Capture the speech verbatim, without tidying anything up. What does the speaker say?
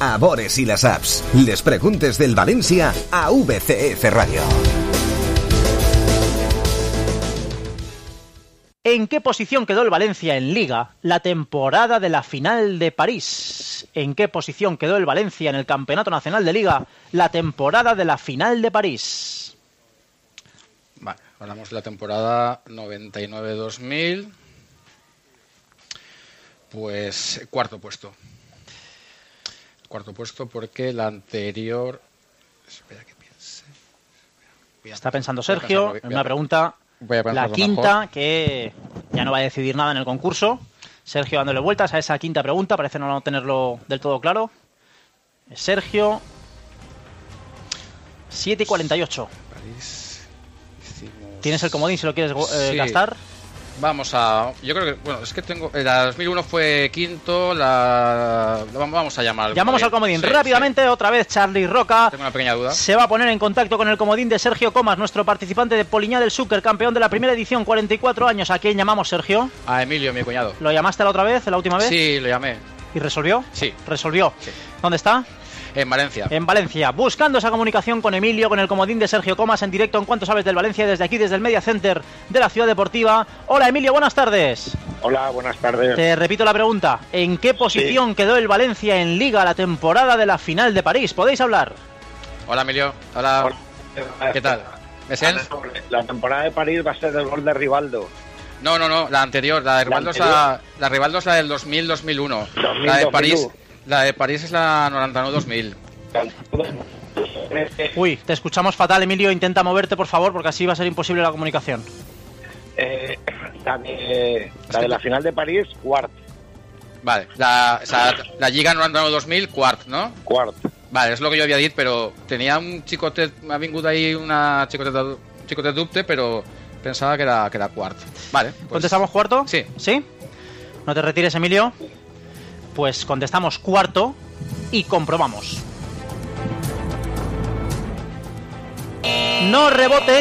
a Bores i les apps. Les preguntes del València a V C F Radio. ¿En qué posición quedó el Valencia en Liga la temporada de la final de París? ¿En qué posición quedó el Valencia en el Campeonato Nacional de Liga la temporada de la final de París? Vale, hablamos de la temporada noventa y nueve dos mil. Pues cuarto puesto. Cuarto puesto porque la anterior... Espera que piense. Está pensando Sergio en una pregunta... La quinta, mejor. Que ya no va a decidir nada en el concurso. Sergio dándole vueltas a esa quinta pregunta. Parece no tenerlo del todo claro. Sergio. siete y cuarenta y ocho. París. Hicimos... ¿Tienes el comodín si lo quieres eh, sí. gastar? Vamos a... Yo creo que... Bueno, es que tengo... La dos mil uno fue quinto, la... Vamos a llamar al Llamamos comodín. al comodín. Sí, Rápidamente, sí. Otra vez Charly Roca. Tengo una pequeña duda. Se va a poner en contacto con el comodín de Sergio Comas, nuestro participante de Poliñá del Súquer, campeón de la primera edición, cuarenta y cuatro años. ¿A quién llamamos, Sergio? A Emilio, mi cuñado. ¿Lo llamaste la otra vez, la última vez? Sí, lo llamé. ¿Y resolvió? Sí. ¿Resolvió? Sí. ¿Dónde está? En Valencia. En Valencia, buscando esa comunicación con Emilio, con el comodín de Sergio Comas en directo en Cuánto Sabes del Valencia, desde aquí, desde el Media Center de la Ciudad Deportiva. Hola Emilio, buenas tardes. Hola, buenas tardes. Te repito la pregunta, ¿en qué posición sí. quedó el Valencia en Liga la temporada de la final de París? ¿Podéis hablar? Hola Emilio, hola. Hola. ¿Qué tal? ¿Me sientes? La temporada de París va a ser el gol de Rivaldo. No, no, no, la anterior, la de Rivaldo, la, es, la, la Rivaldo es la del dos mil dos mil uno. La de París... La de París es la noventa y nueve dos mil. Uy, te escuchamos fatal, Emilio. Intenta moverte, por favor, porque así va a ser imposible la comunicación. Eh, la, de, la de la final de París, quart. Vale, la, o sea, la Lliga noventa y nueve dos mil, quart, ¿no? Quart. Vale, es lo que yo había dicho, pero tenía un xicotet, m'ha vingut ahí una xicotet, xicotet dubte, pero pensaba que era, que era quart. Vale. Pues... ¿Contestamos cuarto? Sí. ¿Sí? No te retires, Emilio. Pues contestamos cuarto y comprobamos. No rebote